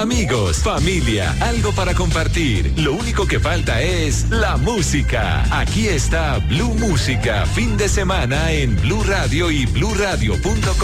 amigos, familia, algo para compartir. Lo único que falta es la música. Aquí está Blue Música, fin de semana en Blue Radio y bluradio.com.